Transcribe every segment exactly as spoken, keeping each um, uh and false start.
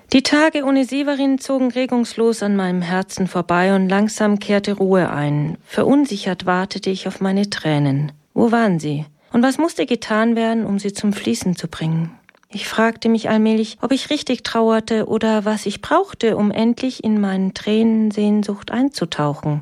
Die Tage ohne Severin zogen regungslos an meinem Herzen vorbei und langsam kehrte Ruhe ein. Verunsichert wartete ich auf meine Tränen. Wo waren sie? Und was musste getan werden, um sie zum Fließen zu bringen? Ich fragte mich allmählich, ob ich richtig trauerte oder was ich brauchte, um endlich in meinen Tränensehnsucht einzutauchen.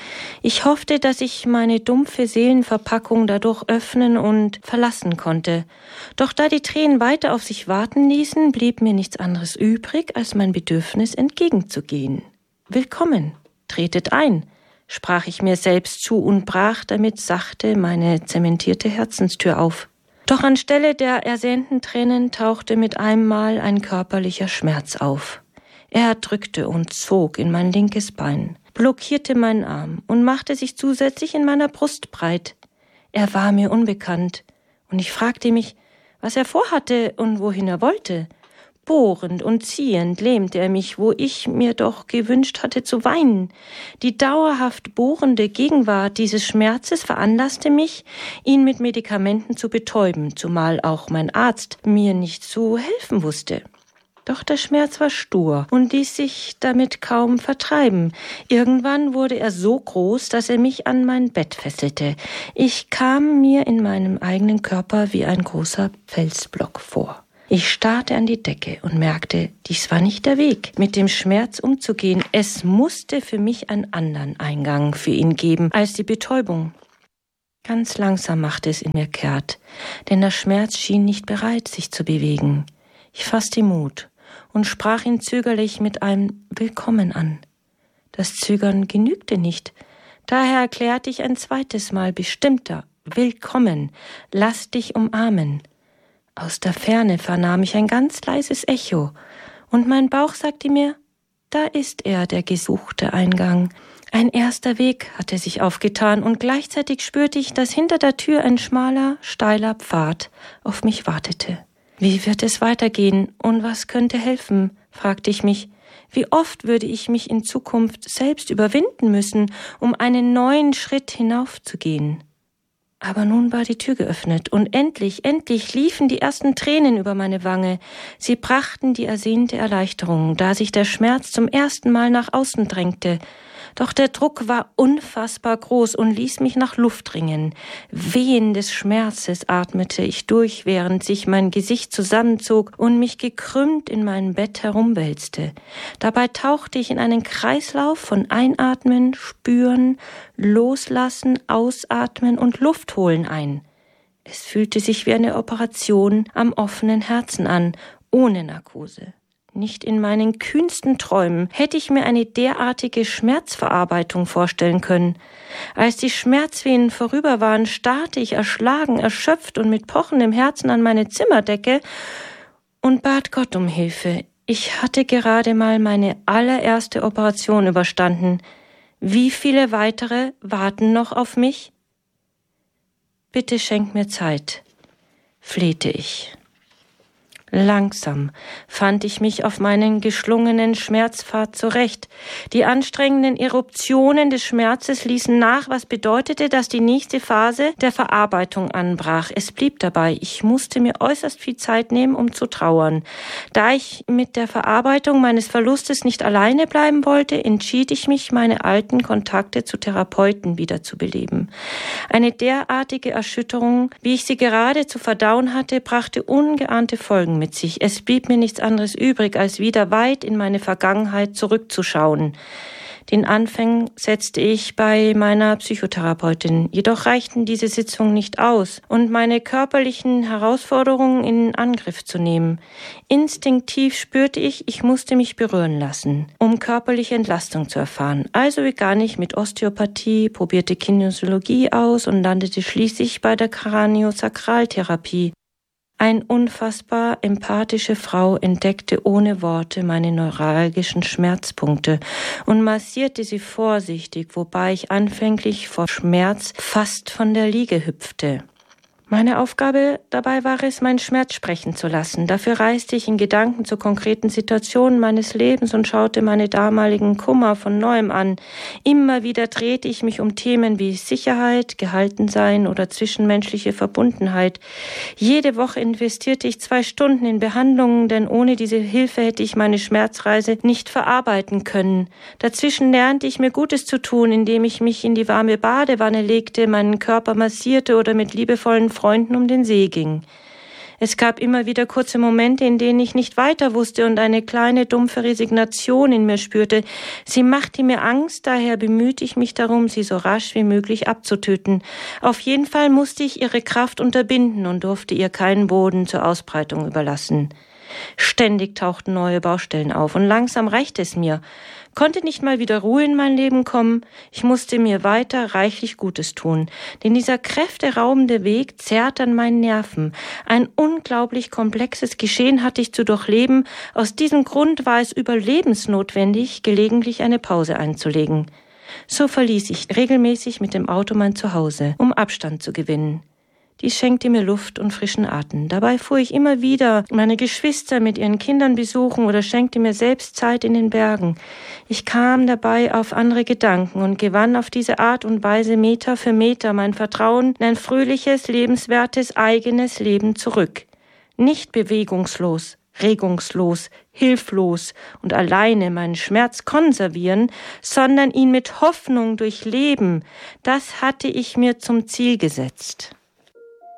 Ich hoffte, dass ich meine dumpfe Seelenverpackung dadurch öffnen und verlassen konnte. Doch da die Tränen weiter auf sich warten ließen, blieb mir nichts anderes übrig, als mein Bedürfnis entgegenzugehen. »Willkommen, tretet ein«, sprach ich mir selbst zu und brach damit sachte meine zementierte Herzenstür auf. Doch anstelle der ersehnten Tränen tauchte mit einem Mal ein körperlicher Schmerz auf. Er drückte und zog in mein linkes Bein, blockierte meinen Arm und machte sich zusätzlich in meiner Brust breit. Er war mir unbekannt, und ich fragte mich, was er vorhatte und wohin er wollte. Bohrend und ziehend lähmte er mich, wo ich mir doch gewünscht hatte zu weinen. Die dauerhaft bohrende Gegenwart dieses Schmerzes veranlasste mich, ihn mit Medikamenten zu betäuben, zumal auch mein Arzt mir nicht zu helfen wusste. Doch der Schmerz war stur und ließ sich damit kaum vertreiben. Irgendwann wurde er so groß, dass er mich an mein Bett fesselte. Ich kam mir in meinem eigenen Körper wie ein großer Felsblock vor. Ich starrte an die Decke und merkte, dies war nicht der Weg, mit dem Schmerz umzugehen. Es musste für mich einen anderen Eingang für ihn geben als die Betäubung. Ganz langsam machte es in mir kehrt, denn der Schmerz schien nicht bereit, sich zu bewegen. Ich fasste Mut und sprach ihn zögerlich mit einem Willkommen an. Das Zögern genügte nicht. Daher erklärte ich ein zweites Mal bestimmter, Willkommen, lass dich umarmen. Aus der Ferne vernahm ich ein ganz leises Echo, und mein Bauch sagte mir, da ist er, der gesuchte Eingang. Ein erster Weg hatte sich aufgetan, und gleichzeitig spürte ich, dass hinter der Tür ein schmaler, steiler Pfad auf mich wartete. Wie wird es weitergehen und was könnte helfen, fragte ich mich. Wie oft würde ich mich in Zukunft selbst überwinden müssen, um einen neuen Schritt hinaufzugehen? Aber nun war die Tür geöffnet und endlich, endlich liefen die ersten Tränen über meine Wange. Sie brachten die ersehnte Erleichterung, da sich der Schmerz zum ersten Mal nach außen drängte. Doch der Druck war unfassbar groß und ließ mich nach Luft ringen. Wehen des Schmerzes atmete ich durch, während sich mein Gesicht zusammenzog und mich gekrümmt in meinem Bett herumwälzte. Dabei tauchte ich in einen Kreislauf von Einatmen, Spüren, Loslassen, Ausatmen und Luft holen ein. Es fühlte sich wie eine Operation am offenen Herzen an, ohne Narkose. Nicht in meinen kühnsten Träumen hätte ich mir eine derartige Schmerzverarbeitung vorstellen können. Als die Schmerzwehen vorüber waren, starrte ich erschlagen, erschöpft und mit pochendem Herzen an meine Zimmerdecke und bat Gott um Hilfe. Ich hatte gerade mal meine allererste Operation überstanden. Wie viele weitere warten noch auf mich? Bitte schenk mir Zeit, flehte ich. Langsam fand ich mich auf meinen geschlungenen Schmerzpfad zurecht. Die anstrengenden Eruptionen des Schmerzes ließen nach, was bedeutete, dass die nächste Phase der Verarbeitung anbrach. Es blieb dabei, ich musste mir äußerst viel Zeit nehmen, um zu trauern. Da ich mit der Verarbeitung meines Verlustes nicht alleine bleiben wollte, entschied ich mich, meine alten Kontakte zu Therapeuten wiederzubeleben. Eine derartige Erschütterung, wie ich sie gerade zu verdauen hatte, brachte ungeahnte Folgen mit sich. Es blieb mir nichts anderes übrig, als wieder weit in meine Vergangenheit zurückzuschauen. Den Anfang setzte ich bei meiner Psychotherapeutin. Jedoch reichten diese Sitzungen nicht aus, um meine körperlichen Herausforderungen in Angriff zu nehmen. Instinktiv spürte ich, ich musste mich berühren lassen, um körperliche Entlastung zu erfahren. Also begann ich mit Osteopathie, probierte Kinesiologie aus und landete schließlich bei der Kraniosakraltherapie. Eine unfassbar empathische Frau entdeckte ohne Worte meine neuralgischen Schmerzpunkte und massierte sie vorsichtig, wobei ich anfänglich vor Schmerz fast von der Liege hüpfte. Meine Aufgabe dabei war es, meinen Schmerz sprechen zu lassen. Dafür reiste ich in Gedanken zu konkreten Situationen meines Lebens und schaute meine damaligen Kummer von neuem an. Immer wieder drehte ich mich um Themen wie Sicherheit, Gehaltensein oder zwischenmenschliche Verbundenheit. Jede Woche investierte ich zwei Stunden in Behandlungen, denn ohne diese Hilfe hätte ich meine Schmerzreise nicht verarbeiten können. Dazwischen lernte ich mir Gutes zu tun, indem ich mich in die warme Badewanne legte, meinen Körper massierte oder mit liebevollen Freunden um den See ging. Es gab immer wieder kurze Momente, in denen ich nicht weiter wusste und eine kleine, dumpfe Resignation in mir spürte. Sie machte mir Angst, daher bemühte ich mich darum, sie so rasch wie möglich abzutöten. Auf jeden Fall musste ich ihre Kraft unterbinden und durfte ihr keinen Boden zur Ausbreitung überlassen. Ständig tauchten neue Baustellen auf und langsam reichte es mir. Konnte nicht mal wieder Ruhe in mein Leben kommen. Ich musste mir weiter reichlich Gutes tun, denn dieser kräfteraubende Weg zerrt an meinen Nerven. Ein unglaublich komplexes Geschehen hatte ich zu durchleben. Aus diesem Grund war es überlebensnotwendig, gelegentlich eine Pause einzulegen. So verließ ich regelmäßig mit dem Auto mein Zuhause, um Abstand zu gewinnen. Dies schenkte mir Luft und frischen Atem. Dabei fuhr ich immer wieder meine Geschwister mit ihren Kindern besuchen oder schenkte mir selbst Zeit in den Bergen. Ich kam dabei auf andere Gedanken und gewann auf diese Art und Weise Meter für Meter mein Vertrauen in ein fröhliches, lebenswertes, eigenes Leben zurück. Nicht bewegungslos, regungslos, hilflos und alleine meinen Schmerz konservieren, sondern ihn mit Hoffnung durchleben. Das hatte ich mir zum Ziel gesetzt.